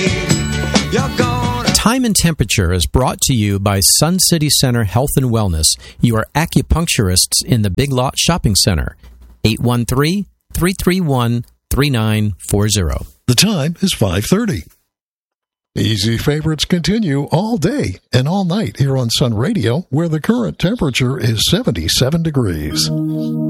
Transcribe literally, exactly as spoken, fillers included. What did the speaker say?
You're gonna Time and Temperature is brought to you by Sun City Center Health and Wellness, your acupuncturists in the Big Lot Shopping Center. eight one three, three three one, three nine four zero. The time is five thirty. Easy favorites continue all day and all night here on Sun Radio, where the current temperature is seventy-seven degrees.